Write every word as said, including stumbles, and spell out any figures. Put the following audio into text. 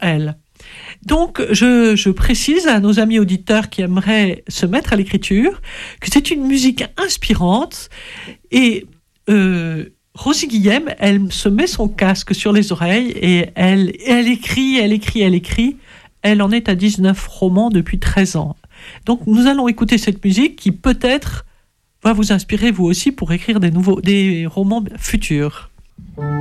elle. Donc, je, je précise à nos amis auditeurs qui aimeraient se mettre à l'écriture que c'est une musique inspirante et euh, Rosie Guillem, elle se met son casque sur les oreilles et elle, elle écrit, elle écrit, elle écrit. Elle en est à dix-neuf romans depuis treize ans. Donc, nous allons écouter cette musique qui peut-être va vous inspirer vous aussi pour écrire des nouveaux, des romans futurs.